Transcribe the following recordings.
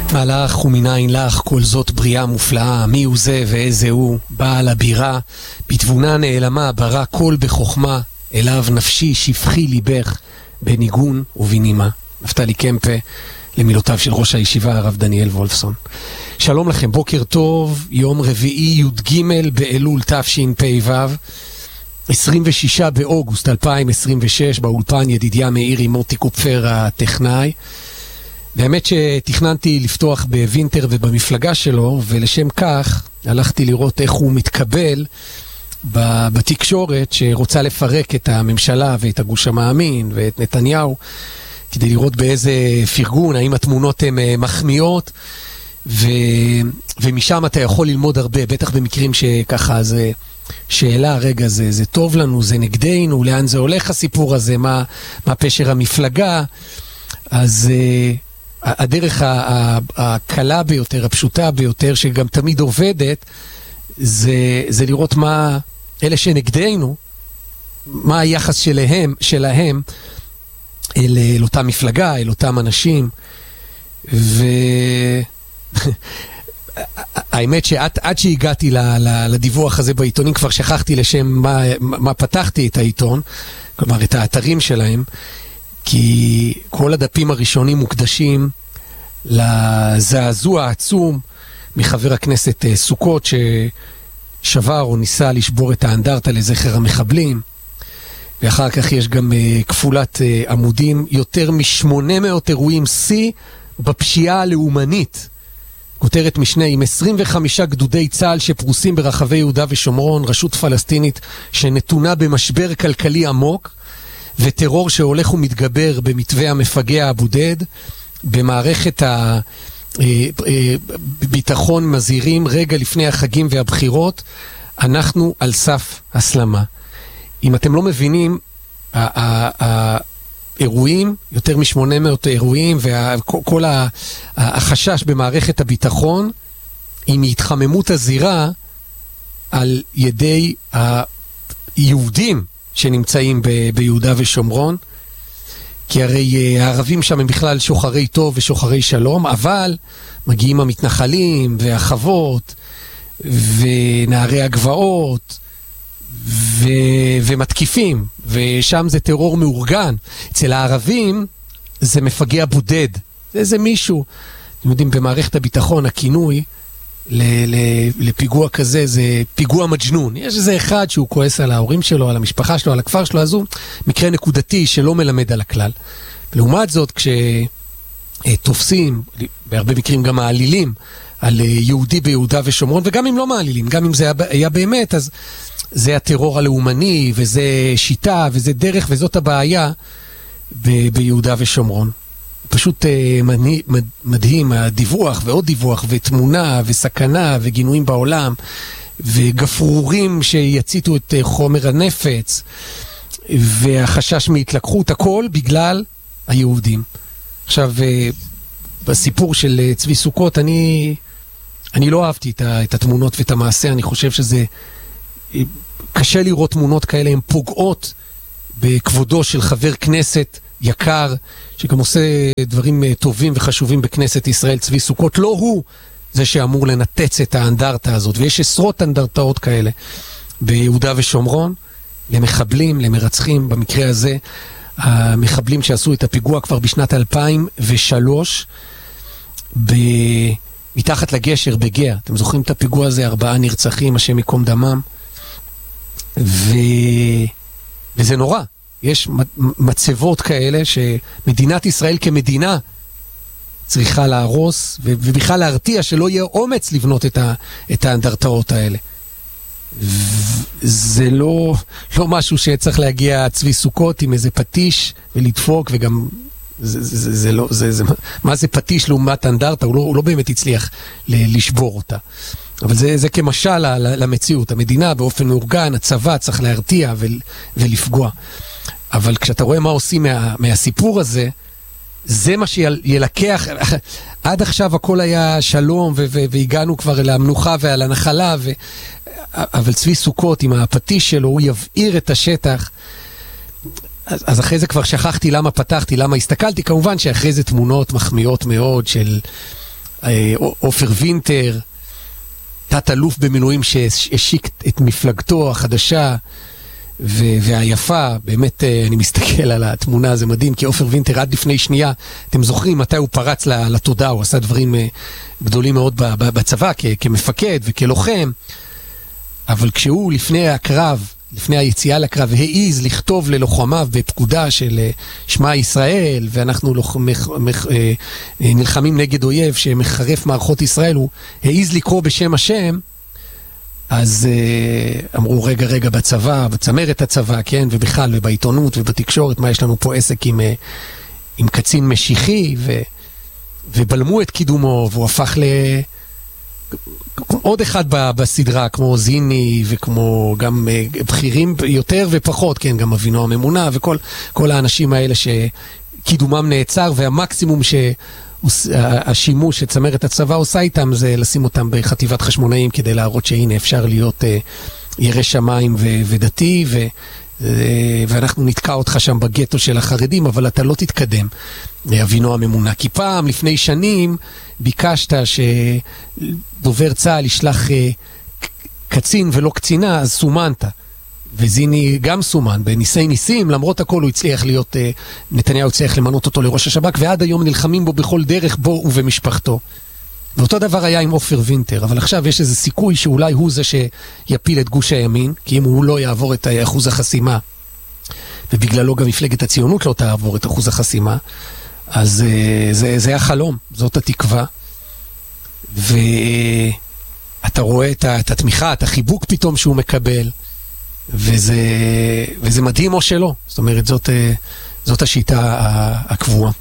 הלך ומנין לך כל זאת בריאה מופלאה, מי הוא זה ואיזה הוא, בעל הבירה, בתבונה נעלמה ברא כל בחוכמה, אליו נפשי שפחי ליבך, בניגון ובנימה. נפתלי קמפה, למילותיו של ראש הישיבה הרב דניאל וולפסון. שלום לכם, בוקר טוב, יום רביעי י"ג באלול תשפ"ו, 26 באוגוסט 2026, באולפן ידידיה מאירי מוטי קופפר הטכנאי. באמת שתכננתי לפתוח בווינטר ובמפלגה שלו, ולשם כך הלכתי לראות איך הוא מתקבל בתקשורת שרוצה לפרק את הממשלה ואת הגוש המאמין ואת נתניהו, כדי לראות באיזה פרגון, האם התמונות הן מחמיאות, ומשם אתה יכול ללמוד הרבה, בטח במקרים שככה זה שאלה, רגע, זה טוב לנו, זה נגדנו, לאן זה הולך הסיפור הזה, מה פשר המפלגה. אז הדרך הקלה ביותר, הפשוטה ביותר, שגם תמיד עובדת, זה לראות מה אלה שנגדנו, מה היחס שלהם אל אותה מפלגה, אל אותם אנשים. האמת שעד שהגעתי לדיווח הזה בעיתונים, כבר שכחתי לשם מה פתחתי את העיתון, כלומר את האתרים שלהם, כי כל הדפים הראשונים מוקדשים לזעזוע העצום מחבר הכנסת סוכות, ששבר או ניסה לשבור את האנדרטה לזכר המחבלים, ואחר כך יש גם כפולת עמודים, יותר מ-800 אירועים שיא בפשיעה הלאומנית. כותרת משנה, עם 25 גדודי צה"ל שפרוסים ברחבי יהודה ושומרון, רשות פלסטינית שנתונה במשבר כלכלי עמוק, וטרור שהולך ומתגבר במתווה המפגע הבודד, במערכת הביטחון מזהירים רגע לפני החגים והבחירות, אנחנו על סף הסלמה. אם אתם לא מבינים, האירועים, יותר מ-800 אירועים, וכל החשש במערכת הביטחון, היא מהתחממות הזירה על ידי היהודים שנמצאים ביהודה ושומרון, כי הרי הערבים שם הם בכלל שוחרי טוב ושוחרי שלום, אבל מגיעים המתנחלים והחוות ונערי הגבעות ומתקיפים, ושם זה טרור מאורגן. אצל הערבים זה מפגע בודד, זה איזה מישהו. אתם יודעים, במערכת הביטחון הכינוי לפיגוע כזה זה פיגוע מג'נון. יש איזה אחד שהוא כועס על ההורים שלו, על המשפחה שלו, על הכפר שלו, אז הוא מקרה נקודתי שלא מלמד על הכלל. לעומת זאת, כשתופסים, בהרבה מקרים גם מעלילים, על יהודי ביהודה ושומרון, וגם אם לא מעלילים, גם אם זה היה באמת, אז זה הטרור הלאומני, וזה שיטה, וזה דרך, וזאת הבעיה ביהודה ושומרון. פשוט מדהים, הדיווח ועוד דיווח, ותמונה וסכנה וגינויים בעולם, וגפרורים שיציתו את חומר הנפץ, והחשש מהתלקחות, הכל בגלל היהודים. עכשיו, בסיפור של צבי סוכות, אני לא אהבתי את התמונות ואת המעשה, אני חושב שזה קשה לראות תמונות כאלה, הן פוגעות בכבודו של חבר כנסת יקר, שגם עושה דברים טובים וחשובים בכנסת ישראל. צבי סוכות לא הוא זה שאמור לנתץ את האנדרטה הזאת, ויש עשרות אנדרטאות כאלה ביהודה ושומרון, למחבלים, למרצחים. במקרה הזה המחבלים שעשו את הפיגוע כבר בשנת 2003 מתחת לגשר בגאה. אתם זוכרים את הפיגוע הזה? 4 נרצחים, השם יקום דמם, וזה נורא. יש מצבות כאלה שמדינת ישראל כמדינה צריכה להרוס, ובכלל להרתיע, שלא יהיה אומץ לבנות את האנדרטאות האלה. זה לא משהו שצריך להגיע צבי סוכות עם איזה פטיש ולדפוק, וגם מה זה פטיש לעומת אנדרטה? הוא לא באמת הצליח לשבור אותה. אבל זה כמשל למציאות. המדינה באופן מאורגן, הצבא צריך להרתיע ולפגוע. אבל כשאתה רואה מה עושים מהסיפור הזה, זה מה שילקח. עד עכשיו הכל היה שלום, והגענו כבר אל המנוחה ועל הנחלה, אבל צבי סוכות עם הפטיש שלו, הוא יבעיר את השטח. אז אחרי זה כבר שכחתי למה פתחתי, למה הסתכלתי. כמובן שאחרי זה תמונות מחמיאות מאוד של עופר וינטר, תת אלוף במילואים שהשיק את מפלגתו החדשה והיפה, באמת אני מסתכל על התמונה, זה מדהים, כי עופר וינטר עד לפני שנייה, אתם זוכרים מתי הוא פרץ לתודעה, הוא עשה דברים גדולים מאוד בצבא, כמפקד וכלוחם, אבל כשהוא לפני הקרב, לפני היציאה לקרב, העיז לכתוב ללוחמיו בפקודה של שמע ישראל, ואנחנו נלחמים נגד אויב שמחרף מערכות ישראל, הוא העיז לקרוא בשם השם, אז אמרו רגע בצבא, בצמרת הצבא, כן, ובכלל, ובעיתונות ובתקשורת, מה יש לנו פה עסק עם קצין משיחי, ובלמו את קידומו, והוא הפך עוד אחד בסדרה, כמו זיני, וכמו גם בכירים יותר ופחות, כן, גם אבינועם אמונה, וכל האנשים האלה שקידומם נעצר, והמקסימום השימוש שצמרת הצבא עושה איתם, זה לשים אותם בחטיבת חשמונאים, כדי להראות שהנה אפשר להיות ירא שמיים ודתי, ואנחנו נתקע אותך שם בגטו של החרדים, אבל אתה לא תתקדם, אבינועם אמונה. כי פעם, לפני שנים, ביקשת שדובר צה"ל ישלח קצין ולא קצינה, אז סומנת. וזיני גם סומן, בניסי ניסים, למרות הכל הוא הצליח להיות, נתניהו הצליח למנות אותו לראש השב"כ, ועד היום נלחמים בו בכל דרך, בו ובמשפחתו. ואותו דבר היה עם עופר וינטר, אבל עכשיו יש איזה סיכוי שאולי הוא זה שיפיל את גוש הימין, כי אם הוא לא יעבור את אחוז החסימה, ובגללו גם מפלגת הציונות לא תעבור את אחוז החסימה, אז זה החלום, זאת התקווה. ואתה רואה את התמיכה, את החיבוק פתאום שהוא מקבל, וזה מדהים או שלא. זאת אומרת, זאת השיטה הקבועה.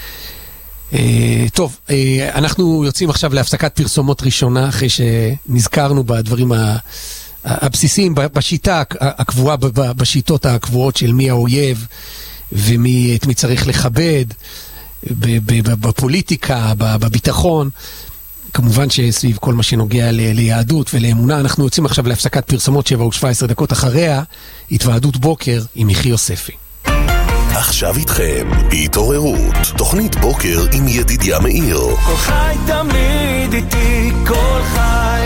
טוב, אנחנו יוצאים עכשיו להפסקת פרסומות ראשונה, אחרי שנזכרנו בדברים הבסיסיים, בשיטה הקבועה, בשיטות הקבועות של מי האויב, ואת מי צריך לכבד, בפוליטיקה, בביטחון. כמובן שסביב כל מה שנוגע ליהדות ולאמונה, אנחנו יוצאים עכשיו להפסקת פרסומות 7:17 אחריה, התוועדות בוקר עם מיכי יוספי. עכשיו איתכם, התעוררות, תוכנית בוקר עם ידידיה מאיר. כל חי תמיד איתי, כל חי.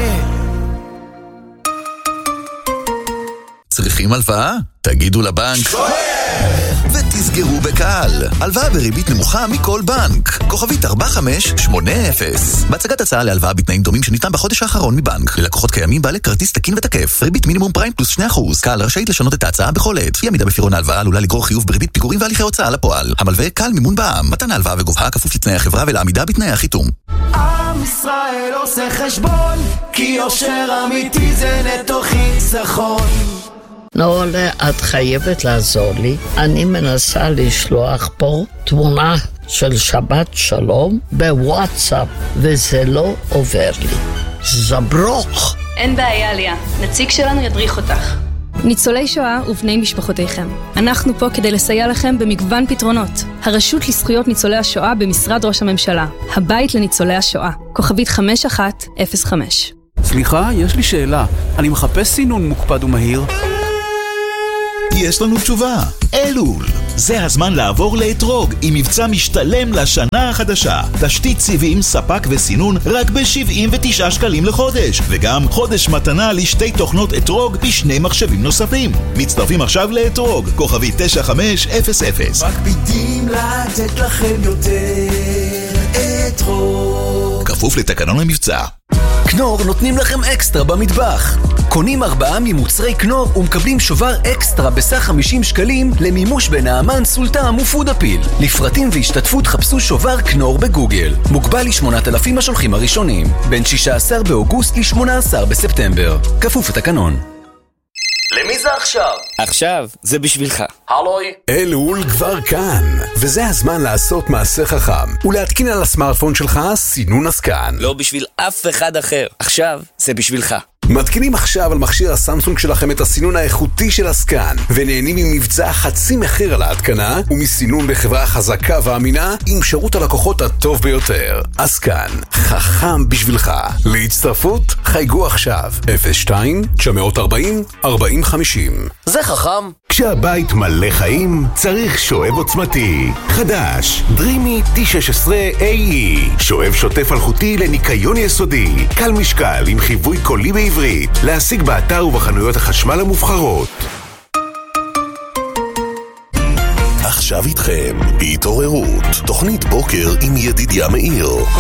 צריכים הלוואה? תגידו לבנק ותסגרו בקהל. הלוואה בריבית נמוכה מכל בנק. כוכבית 4580. בהצגת הצעה להלוואה בתנאים דומים שניתן בחודש האחרון מבנק. ללקוחות קיימים בעלי כרטיס תקין ותקף. ריבית מינימום פריים פלוס 2%. קהל רשאית לשנות את ההצעה בכל עת. אי עמידה בפירעון ההלוואה עלולה לגרור חיוב בריבית פיגורים והליכי הוצאה לפועל. המלווה קהל מימון בע"מ. מתן ההלוואה וגובהה כפוף לתנאי החברה ולעמידה בתנאי החיתום. עם ישראל עושה חשבון, כי יושר אמיתי זה נטו חיסכון. נולה, את חייבת לעזור לי. אני מנסה לשלוח פה תמונה של שבת שלום בוואטסאפ, וזה לא עובר לי. זברוך. אין בעיה, ליה. נציג שלנו ידריך אותך. ניצולי שואה ובני משפחותיכם. אנחנו פה כדי לסייע לכם במגוון פתרונות. הרשות לזכויות ניצולי השואה במשרד ראש הממשלה. הבית לניצולי השואה. כוכבית 5105. סליחה, יש לי שאלה. אני מחפש סינון מוקפד ומהיר. יש לנו תשובה. אלול. זה הזמן לעבור לאתרוג עם מבצע משתלם לשנה החדשה. תשתית סיבים, ספק וסינון רק ב-79 שקלים לחודש. וגם חודש מתנה לשתי תוכנות אתרוג בשני מחשבים נוספים. מצטרפים עכשיו לאתרוג, כוכבי 9500. מקפידים לתת לכם יותר אתרוג. כפוף לתקנון המבצע. קנור נותנים לכם אקסטרה במטבח. קונים 4 ממוצרי קנור ומקבלים שובר אקסטרה בסך 50 שקלים למימוש בנעמן, סולטם ופודאפיל. לפרטים והשתתפות חפשו שובר קנור בגוגל. מוגבל ל8,000 השולחים הראשונים. בין 16 באוגוסט ל18 בספטמבר. כפוף התקנון. למי זה עכשיו? עכשיו זה בשבילך. הלוי. אלול כבר כאן, וזה הזמן לעשות מעשה חכם ולהתקין על הסמארטפון שלך סינון עסקן. לא בשביל אף אחד אחר. עכשיו זה בשבילך. מתקינים עכשיו על מכשיר הסמסונג שלכם את הסינון האיכותי של הסקן, ונהנים ממבצע חצי מחיר על ההתקנה, ומסינון בחברה חזקה ואמינה, עם שירות הלקוחות הטוב ביותר. הסקן, חכם בשבילך. להצטרפות, חייגו עכשיו, 02-940-4050. זה חכם. כשהבית מלא חיים, צריך שואב עוצמתי. חדש, דרימי T16AE. שואב שוטף אלחוטי לניקיון יסודי. קל משקל עם חיווי קולי בעברית. להשיג באתר ובחנויות החשמל המובחרות. עכשיו איתכם, בהתעוררות, תוכנית בוקר עם ידידיה מאיר.